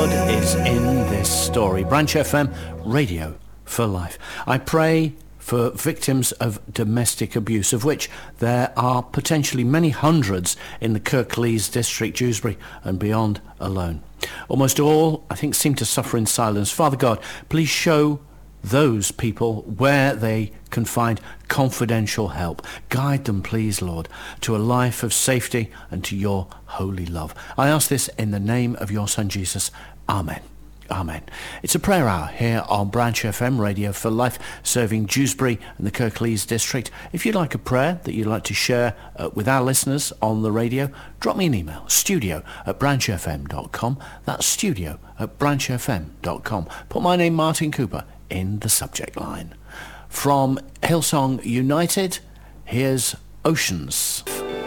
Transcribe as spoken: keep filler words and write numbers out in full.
God is in this story. Branch F M, Radio for Life. I pray for victims of domestic abuse, of which there are potentially many hundreds in the Kirklees district, Dewsbury and beyond alone. Almost all, I think, seem to suffer in silence. Father God, please show those people where they can find confidential help. Guide them, please, Lord, to a life of safety and to your holy love. I ask this in the name of your Son, Jesus. Amen. Amen. It's a prayer hour here on Branch F M, Radio for Life, serving Dewsbury and the Kirklees district. If you'd like a prayer that you'd like to share uh, with our listeners on the radio, drop me an email, studio at branch f m dot com. That's studio at branch f m dot com. Put my name, Martin Cooper, in the subject line. From Hillsong United, here's Oceans.